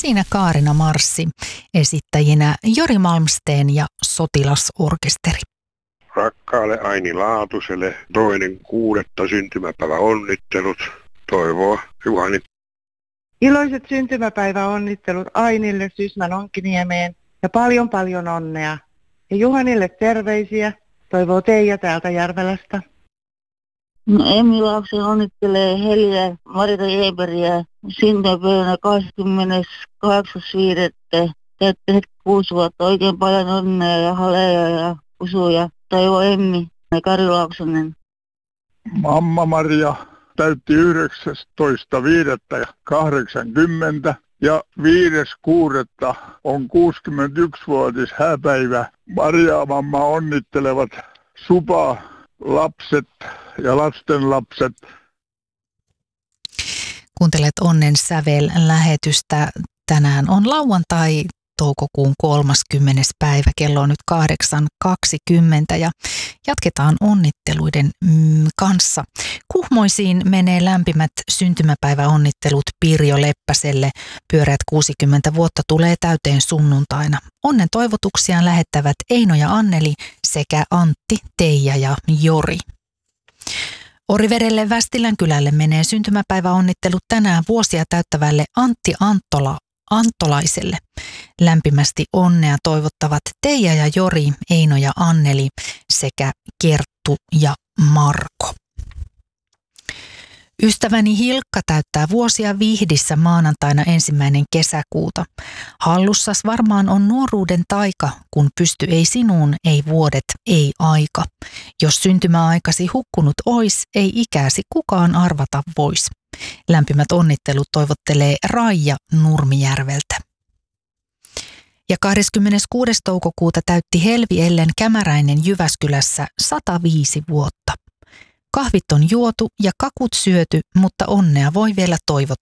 siinä Kaarina Marssi, esittäjinä Jori Malmsteen ja Sotilasorkesteri. Rakkaalle Aini Laatuselle 2.6. syntymäpäivä onnittelut, toivoo Juhani. Iloiset syntymäpäiväonnittelut Ainille Sysmän Onkiniemeen ja paljon onnea. Ja Juhanille terveisiä, toivoo Teija täältä Järvelästä. No, Emmi Laakson onnittelee Heliä Marita Eberiä syntymäpäivänä 28.5. Täyttäneet 6 vuotta. Oikein paljon onnea ja haleja ja usuja. Toivo Emmi ja Kari Laaksonen. Mamma Maria täytti 19.5.80 ja 5.6. on 61-vuotis hääpäivä. Maria mamma onnittelevat Supa, lapset ja lastenlapset. Kuuntelet Onnen sävel-lähetystä. Tänään on lauantai, toukokuun 30. päivä, kello on nyt 8.20 ja jatketaan onnitteluiden kanssa. Kuhmoisiin menee lämpimät syntymäpäiväonnittelut Pirjo Leppäselle. Pyöreät 60 vuotta tulee täyteen sunnuntaina. Onnen toivotuksiaan lähettävät Eino ja Anneli sekä Antti, Teija ja Jori. Orivedelle Västilän kylälle menee syntymäpäiväonnittelut tänään vuosia täyttävälle Antti Antolaiselle. Lämpimästi onnea toivottavat Teija ja Jori, Eino ja Anneli sekä Kerttu ja Marko. Ystäväni Hilkka täyttää vuosia Vihdissä maanantaina 1. kesäkuuta. Hallussas varmaan on nuoruuden taika, kun pysty ei sinuun, ei vuodet, ei aika. Jos syntymäaikasi hukkunut ois, ei ikäsi kukaan arvata vois. Lämpimät onnittelut toivottelee Raija Nurmijärveltä. Ja 26. toukokuuta täytti Helvi Ellen Kämäräinen Jyväskylässä 105 vuotta. Kahvit on juotu ja kakut syöty, mutta onnea voi vielä toivottaa.